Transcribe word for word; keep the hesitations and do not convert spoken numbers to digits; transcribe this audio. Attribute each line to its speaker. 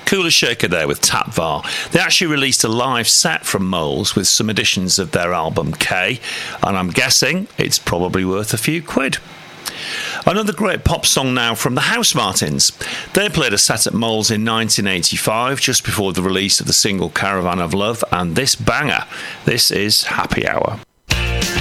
Speaker 1: Cooler Shaker there with Tap Var. They actually released a live set from Moles with some editions of their album K, and I'm guessing it's probably worth a few quid. Another great pop song now from the Housemartins. They played a set at Moles in nineteen eighty-five, just before the release of the single Caravan of Love, and this banger, this is Happy Hour.